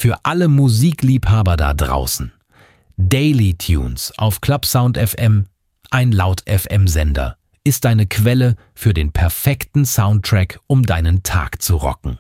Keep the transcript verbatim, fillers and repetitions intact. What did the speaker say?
Für alle Musikliebhaber da draußen. Daily Tunes auf Clubsound F M, ein Laut-F M-Sender, ist deine Quelle für den perfekten Soundtrack, um deinen Tag zu rocken.